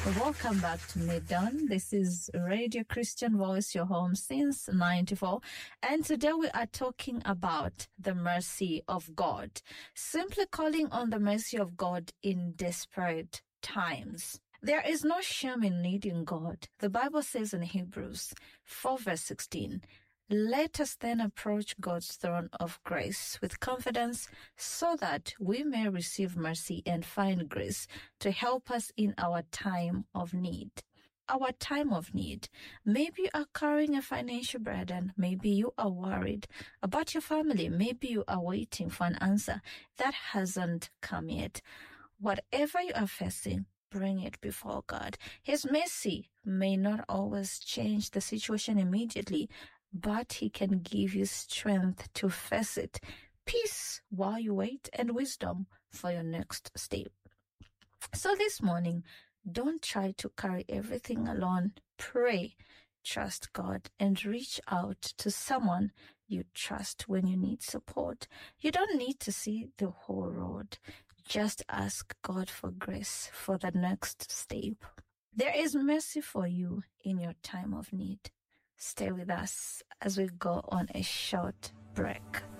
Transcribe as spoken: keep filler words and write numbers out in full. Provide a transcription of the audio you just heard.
Welcome back to Middawn. This is Radio Christian Voice, your home since ninety-four. And today we are talking about the mercy of God. Simply calling on the mercy of God in desperate times. There is no shame in needing God. The Bible says in Hebrews four verse sixteen, "Let us then approach God's throne of grace with confidence so that we may receive mercy and find grace to help us in our time of need." Our time of need. Maybe you are carrying a financial burden. Maybe you are worried about your family. Maybe you are waiting for an answer that hasn't come yet. Whatever you are facing, bring it before God. His mercy may not always change the situation immediately, but He can give you strength to face it, peace while you wait, and wisdom for your next step. So this morning, don't try to carry everything alone. Pray, trust God, and reach out to someone you trust when you need support. You don't need to see the whole road. Just ask God for grace for the next step. There is mercy for you in your time of need. Stay with us as we go on a short break.